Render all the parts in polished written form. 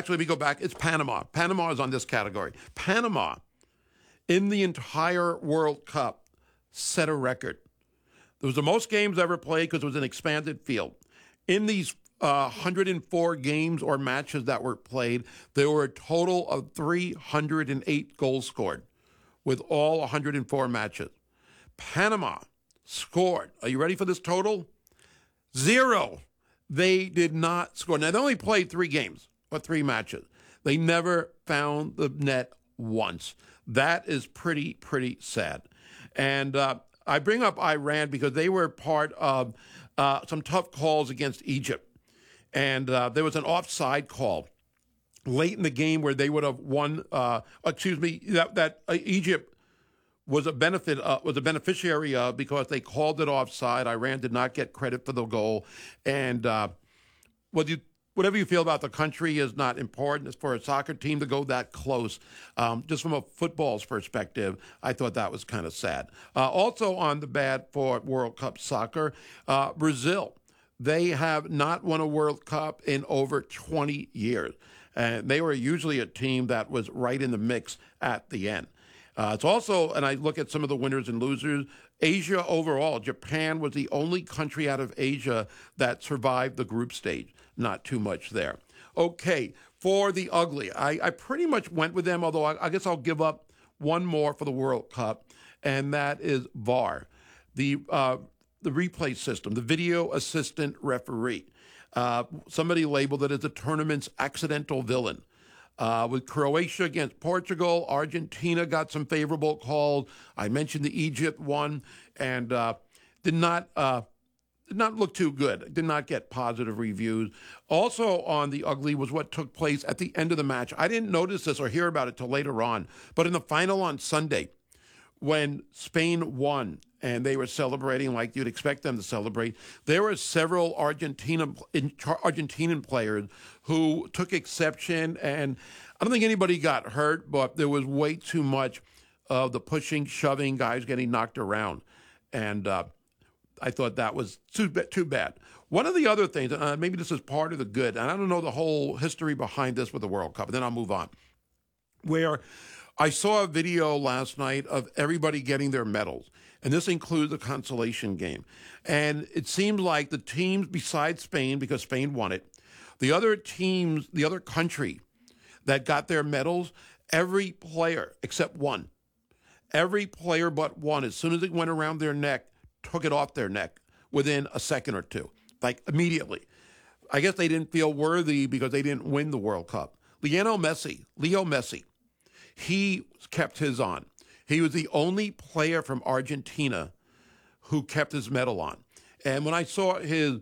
actually, we go back. It's Panama. Panama is on this category. Panama, in the entire World Cup, set a record. It was the most games ever played because it was an expanded field. In these 104 games or matches that were played, there were a total of 308 goals scored with all 104 matches. Panama scored. Are you ready for this total? 0. They did not score. Now, they only played 3 games or 3 matches. They never found the net once. That is pretty sad. And I bring up Iran because they were part of some tough calls against Egypt. And there was an offside call late in the game where they would have won. Egypt was a beneficiary of because they called it offside. Iran did not get credit for the goal. And whatever you feel about the country is not important. As for a soccer team to go that close, just from a football's perspective, I thought that was kind of sad. Also on the bad for World Cup soccer, Brazil. They have not won a World Cup in over 20 years. And they were usually a team that was right in the mix at the end. It's also, and I look at some of the winners and losers, Asia overall. Japan was the only country out of Asia that survived the group stage. Not too much there. Okay, for the ugly, I pretty much went with them, although I guess I'll give up one more for the World Cup, and that is VAR, the replay system, the video assistant referee. Somebody labeled it as the tournament's accidental villain. With Croatia against Portugal, Argentina got some favorable calls. I mentioned the Egypt one, and did not look too good. Did not get positive reviews. Also on the ugly was what took place at the end of the match. I didn't notice this or hear about it till later on, but in the final on Sunday, when Spain won and they were celebrating like you'd expect them to celebrate, there were several Argentinian players who took exception, and I don't think anybody got hurt, but there was way too much of the pushing, shoving, guys getting knocked around, and I thought that was too bad. One of the other things, maybe this is part of the good, and I don't know the whole history behind this with the World Cup, and then I'll move on, where I saw a video last night of everybody getting their medals, and this includes the consolation game. And it seems like the teams besides Spain, because Spain won it, the other teams, the other country that got their medals, every player except one, every player but one, as soon as it went around their neck, took it off their neck within a second or two, like immediately. I guess they didn't feel worthy because they didn't win the World Cup. Leo Messi, he kept his on. He was the only player from Argentina who kept his medal on. And when I saw his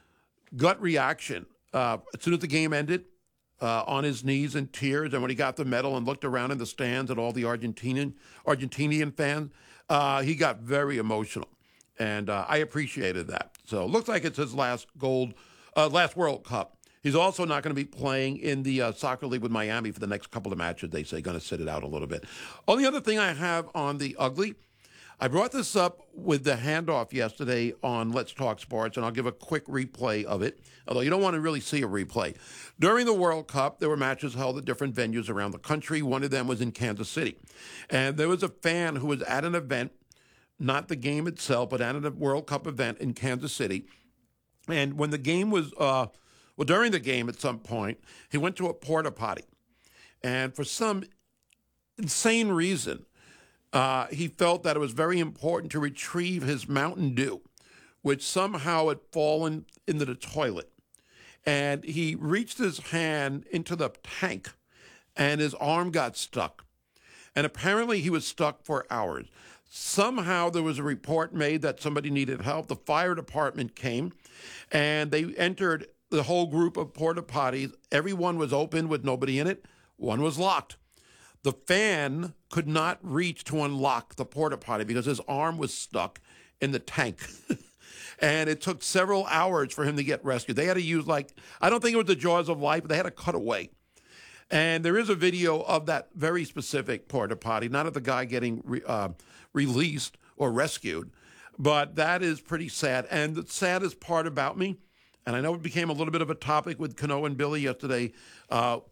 gut reaction, as soon as the game ended, on his knees in tears, and when he got the medal and looked around in the stands at all the Argentinian fans, he got very emotional. And I appreciated that. So it looks like it's his last World Cup. He's also not going to be playing in the soccer league with Miami for the next couple of matches. They say going to sit it out a little bit. Only other thing I have on the ugly, I brought this up with the handoff yesterday on Let's Talk Sports, and I'll give a quick replay of it, although you don't want to really see a replay. During the World Cup, there were matches held at different venues around the country. One of them was in Kansas City. And there was a fan who was at an event, not the game itself, but at a World Cup event in Kansas City. And when the game was... during the game at some point, he went to a porta potty. And for some insane reason, he felt that it was very important to retrieve his Mountain Dew, which somehow had fallen into the toilet. And he reached his hand into the tank, and his arm got stuck. And apparently he was stuck for hours. Somehow there was a report made that somebody needed help. The fire department came, and they entered the whole group of porta potties. Everyone was open with nobody in it. One was locked. The fan could not reach to unlock the porta potty because his arm was stuck in the tank. And it took several hours for him to get rescued. They had to use, I don't think it was the jaws of life, but they had to cut away. And there is a video of that very specific porta potty, not of the guy getting released or rescued, but that is pretty sad. And the saddest part about me, and I know it became a little bit of a topic with Cano and Billy yesterday,